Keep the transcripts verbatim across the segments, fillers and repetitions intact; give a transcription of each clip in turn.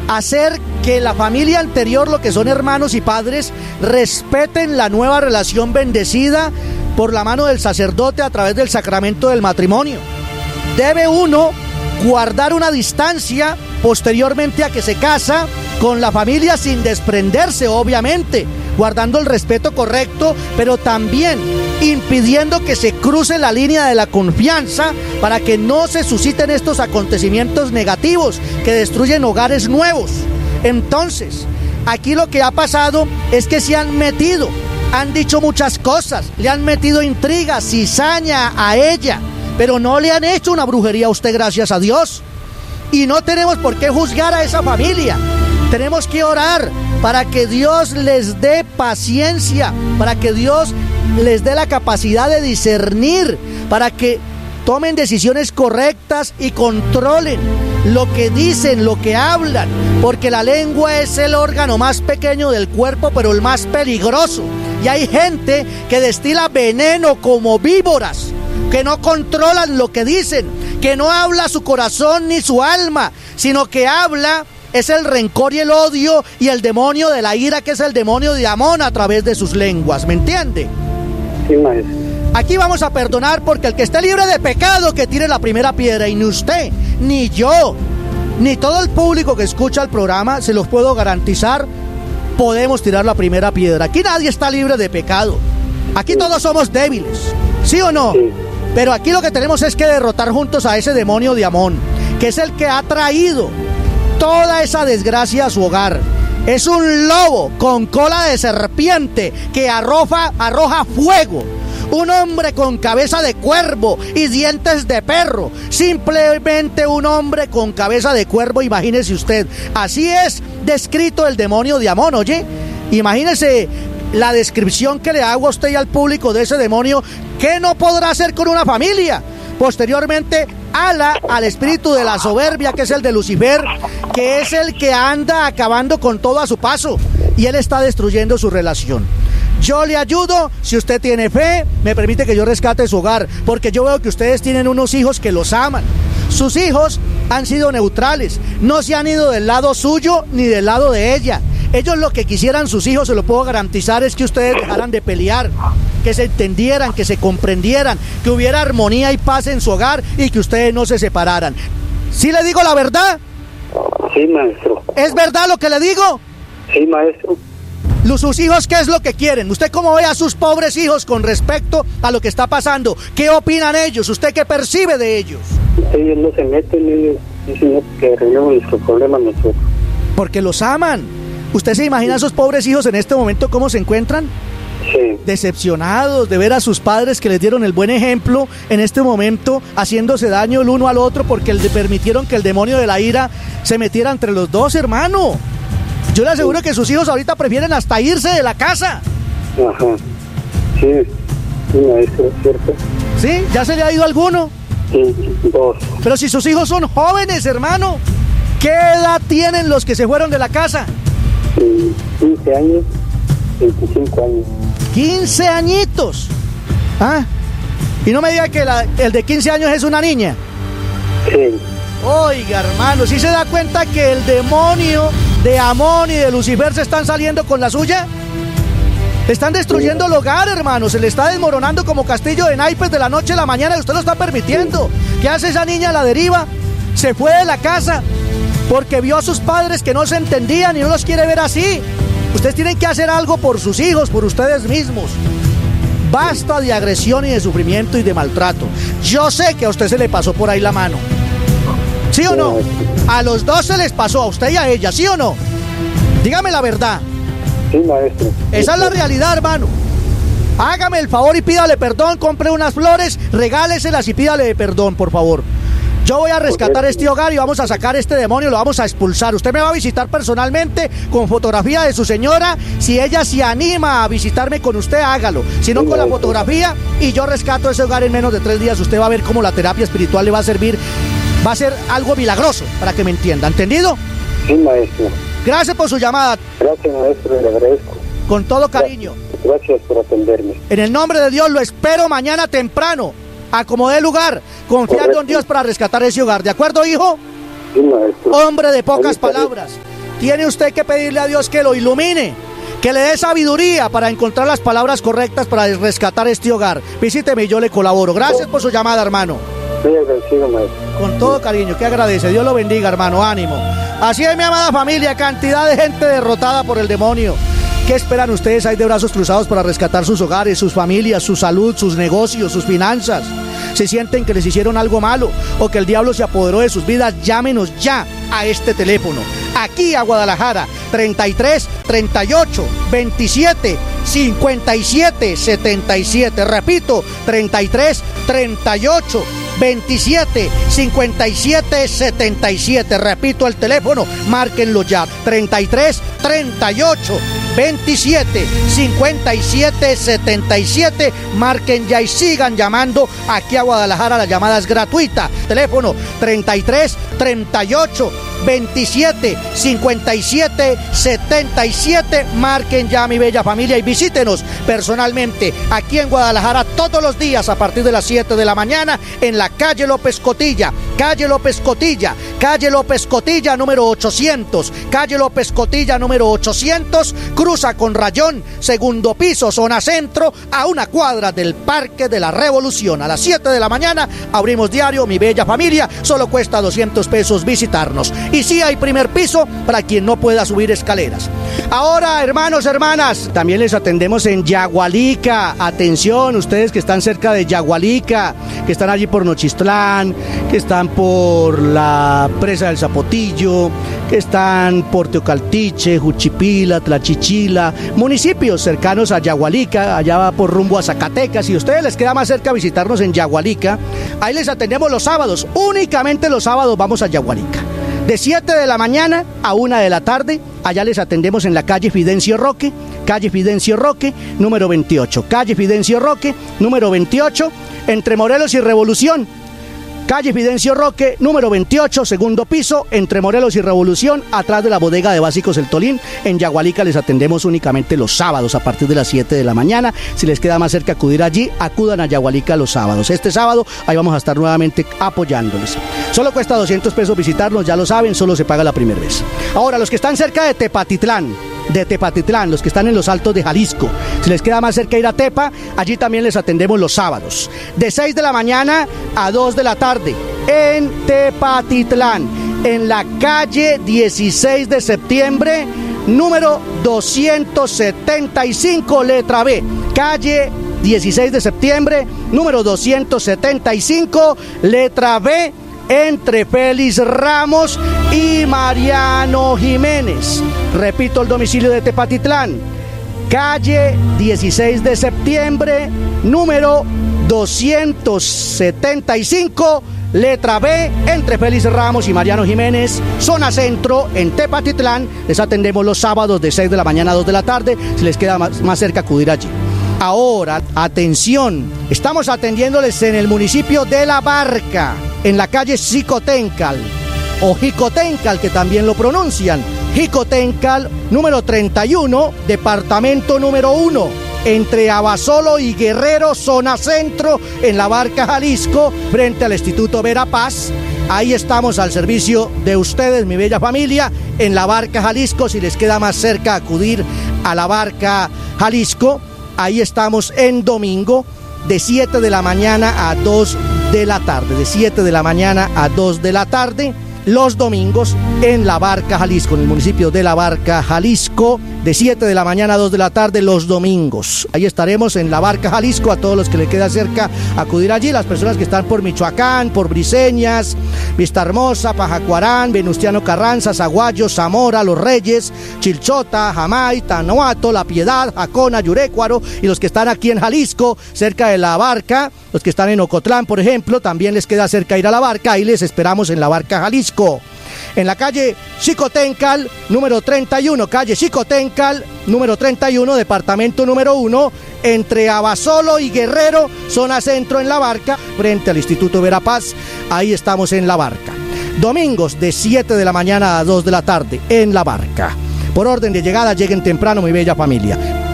hacer que la familia anterior, lo que son hermanos y padres, respeten la nueva relación bendecida por la mano del sacerdote a través del sacramento del matrimonio. Debe uno guardar una distancia posteriormente a que se casa con la familia sin desprenderse, obviamente, guardando el respeto correcto, pero también impidiendo que se cruce la línea de la confianza para que no se susciten estos acontecimientos negativos que destruyen hogares nuevos. Entonces, aquí lo que ha pasado es que se han metido, han dicho muchas cosas, le han metido intriga, cizaña a ella, pero no le han hecho una brujería a usted, gracias a Dios. Y no tenemos por qué juzgar a esa familia. Tenemos que orar para que Dios les dé paciencia, para que Dios les dé la capacidad de discernir, para que tomen decisiones correctas y controlen lo que dicen, lo que hablan, porque la lengua es el órgano más pequeño del cuerpo, pero el más peligroso. Y hay gente que destila veneno como víboras, que no controlan lo que dicen, que no habla su corazón ni su alma, sino que habla es el rencor y el odio y el demonio de la ira, que es el demonio de Amón, a través de sus lenguas. ¿Me entiende? Sí, maestro. Aquí vamos a perdonar, porque el que esté libre de pecado que tire la primera piedra, y ni usted, ni yo, ni todo el público que escucha el programa, se los puedo garantizar, podemos tirar la primera piedra. Aquí nadie está libre de pecado. Aquí sí. Todos somos débiles, ¿sí o no? Sí. Pero aquí lo que tenemos es que derrotar juntos a ese demonio de Amón, que es el que ha traído toda esa desgracia a su hogar. Es un lobo con cola de serpiente que arroja, arroja fuego. Un hombre con cabeza de cuervo y dientes de perro. Simplemente un hombre con cabeza de cuervo, imagínese usted. Así es descrito el demonio de Amón, oye. Imagínese la descripción que le hago a usted y al público de ese demonio. ¿Qué no podrá hacer con una familia? Posteriormente, ala al espíritu de la soberbia, que es el de Lucifer, que es el que anda acabando con todo a su paso, y él está destruyendo su relación. Yo le ayudo, si usted tiene fe, me permite que yo rescate su hogar, porque yo veo que ustedes tienen unos hijos que los aman. Sus hijos han sido neutrales, no se han ido del lado suyo ni del lado de ella. Ellos lo que quisieran sus hijos, se lo puedo garantizar, es que ustedes dejaran de pelear, que se entendieran, que se comprendieran, que hubiera armonía y paz en su hogar y que ustedes no se separaran. ¿Sí le digo la verdad? Sí, maestro. ¿Es verdad lo que le digo? Sí, maestro. ¿Sus hijos qué es lo que quieren? ¿Usted cómo ve a sus pobres hijos con respecto a lo que está pasando? ¿Qué opinan ellos? ¿Usted qué percibe de ellos? Ellos no se meten, ellos dicen que arreglemos nuestros problemas nosotros. Porque los aman. ¿Usted se imagina a esos pobres hijos en este momento cómo se encuentran? Sí. Decepcionados de ver a sus padres que les dieron el buen ejemplo, en este momento haciéndose daño el uno al otro porque le permitieron que el demonio de la ira se metiera entre los dos, hermano. Yo le aseguro que sus hijos ahorita prefieren hasta irse de la casa. Ajá. Sí, sí, maestro, es cierto. ¿Sí? ¿Ya se le ha ido alguno? Sí, dos. Pero si sus hijos son jóvenes, hermano, ¿qué edad tienen los que se fueron de la casa? quince años, veinticinco años. quince añitos. ¿Ah? Y no me diga que la, el de quince años es una niña. Sí. Oiga, hermano, ¿sí se da cuenta que el demonio de Amón y de Lucifer se están saliendo con la suya? Están destruyendo el hogar, hermano. Se le está desmoronando como castillo de naipes de la noche a la mañana y usted lo está permitiendo. ¿Qué hace esa niña a la deriva? Se fue de la casa porque vio a sus padres que no se entendían y no los quiere ver así. Ustedes tienen que hacer algo por sus hijos, por ustedes mismos. Basta de agresión y de sufrimiento y de maltrato. Yo sé que a usted se le pasó por ahí la mano. ¿Sí o no? A los dos se les pasó, a usted y a ella, ¿sí o no? Dígame la verdad. Sí, maestro. Esa es la realidad, hermano. Hágame el favor y pídale perdón, compre unas flores, regáleselas y pídale perdón, por favor. Yo voy a rescatar este hogar y vamos a sacar este demonio, lo vamos a expulsar. Usted me va a visitar personalmente con fotografía de su señora. Si ella se anima a visitarme con usted, hágalo. Si no, con la fotografía, y yo rescato ese hogar en menos de tres días. Usted va a ver cómo la terapia espiritual le va a servir. Va a ser algo milagroso, para que me entienda. ¿Entendido? Sí, maestro. Gracias por su llamada. Gracias, maestro, le agradezco. Con todo cariño. Gracias por atenderme. En el nombre de Dios, lo espero mañana temprano. Acomodé lugar, confiando en Dios para rescatar ese hogar. ¿De acuerdo, hijo? Sí, maestro. Hombre de pocas Ahorita, palabras. Tiene usted que pedirle a Dios que lo ilumine, que le dé sabiduría para encontrar las palabras correctas para rescatar este hogar. Visíteme y yo le colaboro. Gracias por su llamada, hermano. Estoy agradecido, maestro. Con todo cariño, que agradece. Dios lo bendiga, hermano. Ánimo. Así es, mi amada familia. Cantidad de gente derrotada por el demonio. ¿Qué esperan ustedes ahí de brazos cruzados para rescatar sus hogares, sus familias, su salud, sus negocios, sus finanzas? ¿Se sienten que les hicieron algo malo o que el diablo se apoderó de sus vidas? Llámenos ya a este teléfono. Aquí a Guadalajara, treinta y tres, treinta y ocho, veintisiete, cincuenta y siete, setenta y siete. Repito, treinta y tres, treinta y ocho, veintisiete, cincuenta y siete, setenta y siete. Repito el teléfono, márquenlo ya. treinta y tres, treinta y ocho, veintisiete, cincuenta y siete, setenta y siete. Marquen ya y sigan llamando aquí a Guadalajara. La llamada es gratuita. Teléfono treinta y tres, treinta y ocho, veintisiete, cincuenta y siete, setenta y siete. Marquen ya, mi bella familia, y visítenos personalmente aquí en Guadalajara todos los días a partir de las siete de la mañana en la calle López Cotilla, calle López Cotilla, calle López Cotilla número ochocientos, calle López Cotilla número ochocientos, cruza con rayón, segundo piso, zona centro, a una cuadra del Parque de la Revolución. A las siete de la mañana abrimos diario, mi bella familia. Solo cuesta doscientos pesos visitarnos. Y sí hay primer piso para quien no pueda subir escaleras. Ahora, hermanos, hermanas, también les atendemos en Yagualica. Atención, ustedes que están cerca de Yagualica, que están allí por Nochistlán, que están por la presa del Zapotillo, que están por Teocaltiche, Juchipila, Tlachichila, municipios cercanos a Yagualica, allá va por rumbo a Zacatecas. Si a ustedes les queda más cerca visitarnos en Yagualica, ahí les atendemos los sábados. Únicamente los sábados vamos a Yagualica. De siete de la mañana a una de la tarde, allá les atendemos en la calle Fidencio Roque, calle Fidencio Roque, número veintiocho. Calle Fidencio Roque, número veintiocho, entre Morelos y Revolución. Calle Fidencio Roque, número veintiocho, segundo piso, entre Morelos y Revolución, atrás de la bodega de Básicos El Tolín. En Yagualica les atendemos únicamente los sábados a partir de las siete de la mañana. Si les queda más cerca acudir allí, acudan a Yagualica los sábados. Este sábado ahí vamos a estar nuevamente apoyándoles. Solo cuesta doscientos pesos visitarnos, ya lo saben, solo se paga la primera vez. Ahora, los que están cerca de Tepatitlán, de Tepatitlán, los que están en los Altos de Jalisco, si les queda más cerca ir a Tepa, allí también les atendemos los sábados, de seis de la mañana a dos de la tarde, en Tepatitlán, en la calle dieciséis de septiembre, número doscientos setenta y cinco, letra B, calle dieciséis de septiembre, número doscientos setenta y cinco, letra B, entre Félix Ramos y Mariano Jiménez. Repito el domicilio de Tepatitlán, calle dieciséis de septiembre, número doscientos setenta y cinco, letra B, entre Félix Ramos y Mariano Jiménez, zona centro, en Tepatitlán. Les atendemos los sábados de seis de la mañana a dos de la tarde. Si les queda más, más cerca, acudir allí. Ahora, atención, estamos atendiéndoles en el municipio de La Barca, en la calle Xicoténcal, o Jicoténcal, que también lo pronuncian. Jicoténcal, número treinta y uno, departamento número uno, entre Abasolo y Guerrero, zona centro, en La Barca, Jalisco, frente al Instituto Verapaz. Ahí estamos al servicio de ustedes, mi bella familia, en La Barca, Jalisco. Si les queda más cerca acudir a La Barca, Jalisco, ahí estamos en domingo, de siete de la mañana a dos de la tarde, de siete de la mañana a dos de la tarde, los domingos en La Barca, Jalisco, en el municipio de La Barca, Jalisco, de siete de la mañana a dos de la tarde los domingos. Ahí estaremos en La Barca, Jalisco. A todos los que les queda cerca acudir allí, las personas que están por Michoacán, por Briseñas, Vista Hermosa, Pajacuarán, Venustiano Carranza, Zaguayo, Zamora, Los Reyes, Chilchota, Jamay, Tanahuato, La Piedad, Jacona, Yurécuaro, y los que están aquí en Jalisco, cerca de La Barca, los que están en Ocotlán, por ejemplo, también les queda cerca ir a La Barca. Ahí les esperamos en La Barca, Jalisco, en la calle Xicoténcal, número treinta y uno, calle Xicoténcal, número treinta y uno, departamento número uno, entre Abasolo y Guerrero, zona centro, en La Barca, frente al Instituto Verapaz. Ahí estamos en La Barca. Domingos de siete de la mañana a dos de la tarde en La Barca. Por orden de llegada, lleguen temprano, mi bella familia.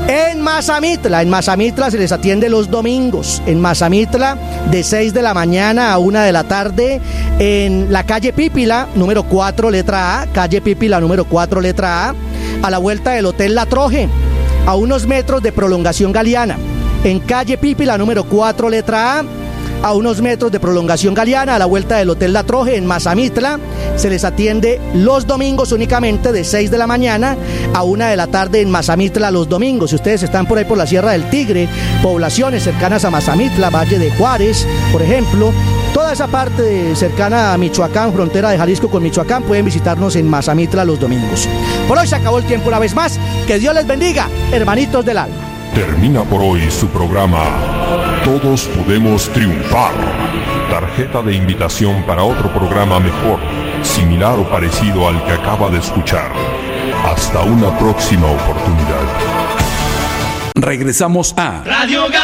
En Mazamitla, en Mazamitla se les atiende los domingos. En Mazamitla, de seis de la mañana a una de la tarde, en la calle Pípila, número cuatro, letra A, calle Pípila, número cuatro, letra A, a la vuelta del Hotel La Troje, a unos metros de Prolongación Galeana. En calle Pípila, número cuatro, letra A, a unos metros de Prolongación Galeana, a la vuelta del Hotel La Troje, en Mazamitla, se les atiende los domingos únicamente de seis de la mañana a una de la tarde en Mazamitla los domingos. Si ustedes están por ahí por la Sierra del Tigre, poblaciones cercanas a Mazamitla, Valle de Juárez, por ejemplo, toda esa parte de, cercana a Michoacán, frontera de Jalisco con Michoacán, pueden visitarnos en Mazamitla los domingos. Por hoy se acabó el tiempo una vez más. Que Dios les bendiga, hermanitos del alma. Termina por hoy su programa Todos Podemos Triunfar. Tarjeta de invitación para otro programa mejor, similar o parecido al que acaba de escuchar. Hasta una próxima oportunidad. Regresamos a Radio